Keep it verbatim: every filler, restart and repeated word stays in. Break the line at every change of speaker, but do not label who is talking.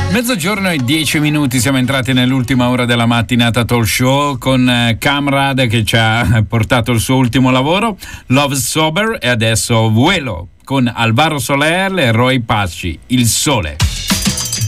Mezzogiorno e dieci minuti, siamo entrati nell'ultima ora della mattinata talk show con Camrad che ci ha portato il suo ultimo lavoro, Love Sober, e adesso Vuelo con Alvaro Soler e Roy Pasci, Il Sole.